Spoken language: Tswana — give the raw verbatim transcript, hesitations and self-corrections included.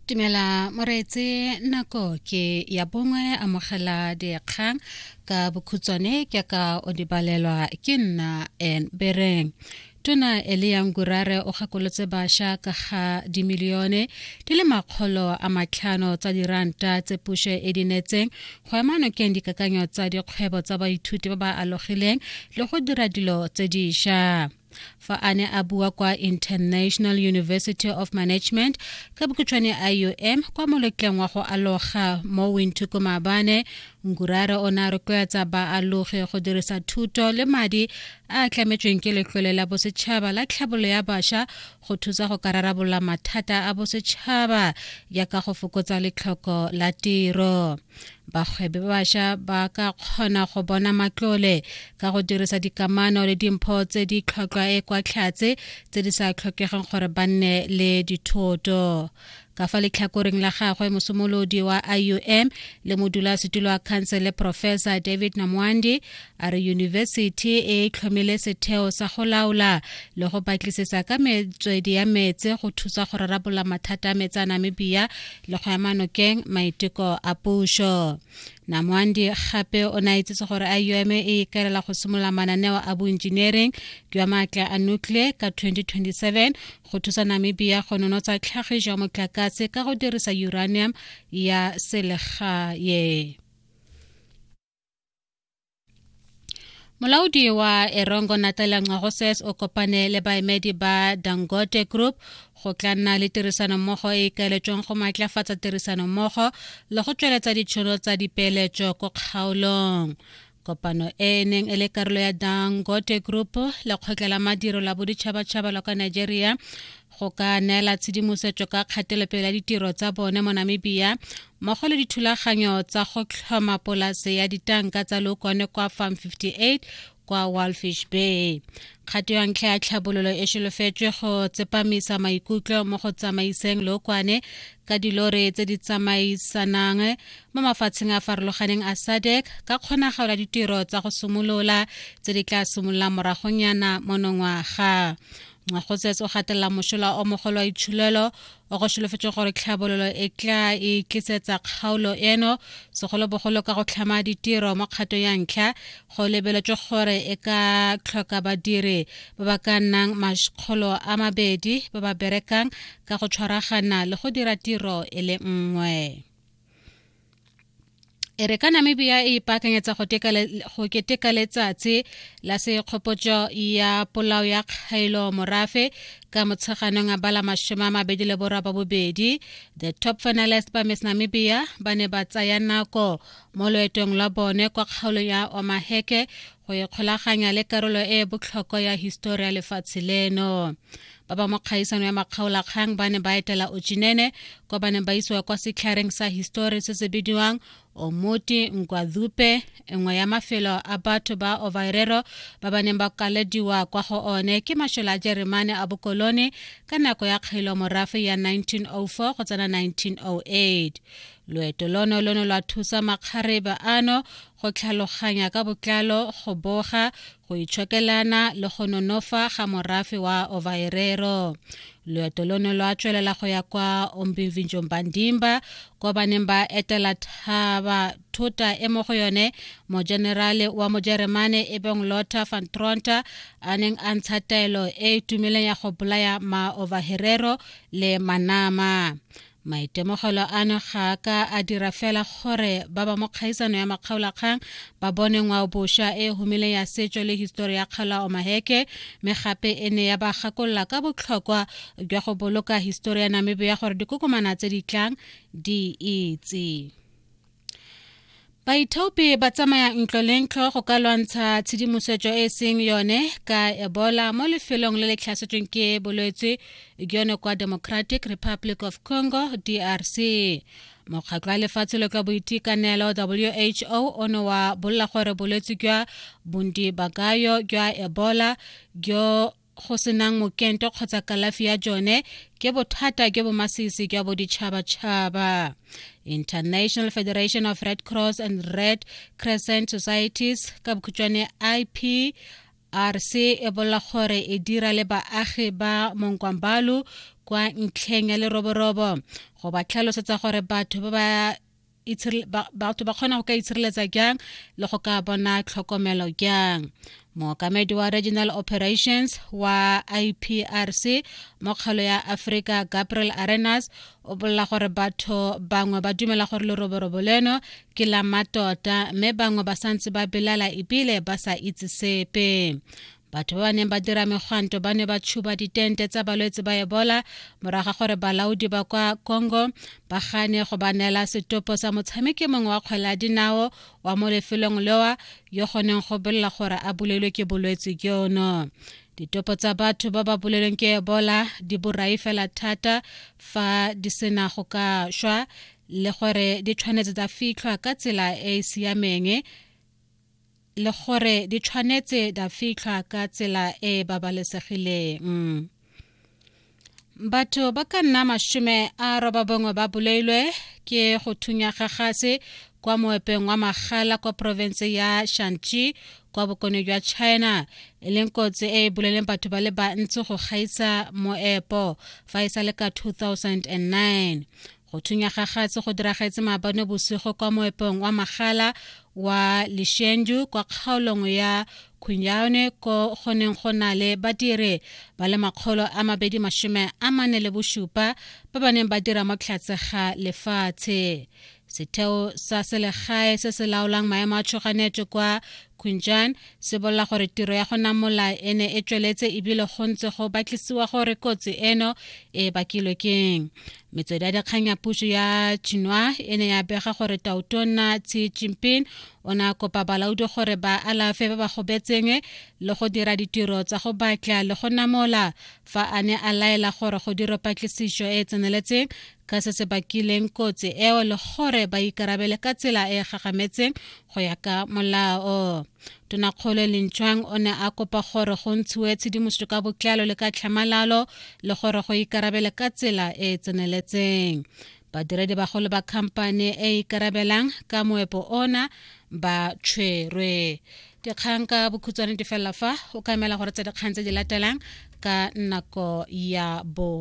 Tumela moreetse nako ke ya bongwe amogela dikgang ka bokhutswane ke ka o dibalelwa ke nna en bereng. Tona Eliang Gurare o gakolotse basha ka ga dimilione di le makgolo a matlhano tsa diranta tse puso e dinetseng go ema nokeng dikakanyo tsa dikgwebo tsa baithuti ba ba alogileng le go dira dilo tse dišwa. Fa ane a bua kwa International University of Management ka bokhutswane I U M kwa moletlong wa go aloga mo Windhoek Mabane, Ngurare o na rotloetsa ba aloge go dirisa thuto le madi a tlametsweng ke letlole la bosetšhaba la tlhabololo ya bašwa go thusa go ka rarabolola mathata a bosetšhaba ya ka go fokotsa letlhoko la tiro. Bagwebi ba bašwa ba ka kgona go bona matlole ka go dirisa dikamano le dimpho tse di tlhotlhwa e kwa tlhatse tse di sa tlhokegang gore ba nne le dithoto. Ka fa letlhakoreng la gagwe mosomolodi wa I U M le modulasetulo wa khansele Professor David Namwandi a re yunibesithi e tlhomile setheo sa go laola le go batlisisa ka metswedi ya metse go thusa go rarabolola mathata a metsi a Namibia le go ema nokeng maiteko a puso. Namwandi gape o na itsetse gore I U M e ikaelela go simolola mananeo a boengineering jwa maatla a nuclear ka twenty twenty-seven go thusa Namibia go nonotsa tlhagiso ya motlakase ka go dirisa uranium ya selegae. Molaodi wa Erongo Natalia Ngcogoses o kopane le baemedi ba Dangote Group go tla nna le tirisano mmogo e ikaeletsweng go maatlafatsa tirisano mmogo le go tsweletsa ditšhono tsa dipeeletso ko kgaolong. Kopano e neng e le karolo ya Dangote Group le kgotla la madiro la boditšhabatšhaba la kwa Nigeria go ka neela tshedimosetso ka kgatelopele ya ditiro tsa bone mo Namibia mmogo le dithulaganyo tsa go tlhoma polase ya ditanka tsa leokwane kwa Farm fifty-eight kwa Walfish Bay. Kgato ya ntlha ya tlhabololo e solofetswe go tsepamisa maikutlo mo go tsamaiseng leokwane ka dilore tse di tsamaisanang mo mafatsheng a farologaneng a S A D C ka kgonagalo ya ditiro tsa go simolola tse di tla simololang moragonyana monongwaga. Ngcogoses o gatelela mosola o mogolo wa itshulelo o go solofetswe gore tlhabololo e tla e tlisetsa kgaolo eno segolobogolo ka go tlhama ditiro mo kgato ya ntlha go lebeletswe gore e ka tlhoka badiri ba ba ka nnang makgolo a mabedi ba ba berekang ka go tshwaragana le go dira tiro e le nngwe. E re ka Namibia e ipaakanyetsa go keteka letsatsi la sekgopotso ya polao ya kgaelo morafe ka motsheganong a bala masome a mabedi le boraba bobedi. The top finalists ba Miss Namibia ba ne ba tsaya nako mo loetong la bone kwa kgaolo ya Omaheke go ikgolaganya le karolo e botlhokwa ya history ya lefatshe leno. Ba ba mo kgaisano ya makgaolakgang ba ne ba etela Ojinene kwa ba ne ba isiwa kwa setlhareng sa history se se bidiwang Omuti Nkwadhupe, engwe ya mafelo a batho ba Ovairero ba ba neng ba kalediwa kwa go one ke mashola a Jeremane a bokolone ka nako ya kgaelo morafe ya nineteen oh four go tsena nineteen oh eight. Loeto lono lono lwa thusa makgarebe ano go tlhaloganya ka botlalo go boga go itshokelana le go nonofa ga morafe wa Ovairero. Loeto lono lwa tswelela go ya kwa Ombimvinjo Mbandimba kwa ba neng ba etela thaba thota e mo go yone mo generale wa mo Jeremane e beng Lothar van Tronta a neng a ntsha taelo e tumileng ya go bolaya ma Ovairero le Manama. Maitemogelo ano ga ka a dira fela gore ba ba mo kgaisano ya makgaolakgang ba bone ngwao bosha e humile ya setso le history ya kgala Omaheke, me gape e ne ya ba gakolola ka botlhokwa jwa go boloka history ya Namibia gore dikokomana tse di tlang di itse. Baithaopi ba tsamaya ntlo le ntlo go ka lwantsha tshedimosetso e seng yone ka Ebola mo lefelong le le tlhasetsweng ke bolwetse jone kwa Democratic Republic of Congo D R C. Mokgatlo wa lefatshe le ka boitekanelo W H O ono wa bolla gore bolwetse jwa Bundibagayo jwa Ebola jo go senang mokento kgotsa kalafi ya jone ke bothata ke bo masisi jwa boditšhabatšhaba. International Federation of Red Cross and Red Crescent Societies ka bokhutswane I P R C e bolla gore e dira le baagi ba Monkwambalu kwa ntlheng ya leroborobo go ba tlhalosetsa gore batho ba ba batho ba kgona go ka itshireletsa jang le go ka bona tlhokomelo jang. Mookamedi wa Regional Operations wa I P R C mo kgalo ya Africa Gabriel Arenas o bolela gore batho bangwe ba dumela gore leroborobo leno ke la matota mme bangwe ba santse ba belala ebile ba sa itse sepe. Batho ba neng ba dira megwanto ba ne ba tshuba ditente tsa balwetse ba Ebola moraga gore balaodi ba kwa Congo ba gane go banela setopo sa motshameki mongwe wa kgwele ya dinao wa mo lefelong lewa yo goneng go bolela gore a bulelwe ke bolwetse jono. Ditopo tsa batho ba ba bulelweng ke Ebola di borai fela thata fa di sena go ka shwa le gore di tshwanetse tsa fitlhwa ka tsela e e siameng le gore di tshwanetse da fitlha ka tsela e babalesegileng. Batho ba ka nna masome a robongwe ba bolailwe ke go thunya gagase kwa moepeng wa magala kwa province ya Shanxi kwa bokone jwa China e leng kotsi e boleleng batho ba le bantsi go gaisa moepo fa e sale ka two thousand nine. Go thunya gagase go diragetse maabane bosigo kwa moepeng wa magala wa Lishenju kwa kgaolong ya Kunyane ko goneng go na le badire ba le makgolo a mabedi masome a mane le bosupa ba ba neng ba dira mo tlhatse ga lefatshe. Setheo sa selegae se se laolang maemo a tshoganyetso kwa Kunjan se bolela gore tiro ya go namola ene e tsweletse ebile go ntse go batlisiwa gore kotsi eno e bakilwe keng. Metswedi ya dikgang ya puso ya Xinhua ene ya bega gore Taotona Xi Jinping o na kopa balaodi gore ba alafe ba ba gobetseng le go dira ditiro tsa go batla le go namola fa a ne a laela gore go dira patlisiso e e tseneletseng ka se se bakileng kotsi eo le gore ba ikarabele ka tsela e gagametseng go ya ka molao. Tonakgolo Linchang o ne a kopa gore go ntshiwe tshedimosetso ka botlalo le ka tlhamalalo le gore go ikarabele ka tsela e e tseneletseng. Badiredi bagolo ba khampane e ikarabelang ka moepo ona ba tshwerwe. Dikgang ka bokhutswane di fela fa o ka emela gore tsa dikgang tse di latelang ka nako ya bo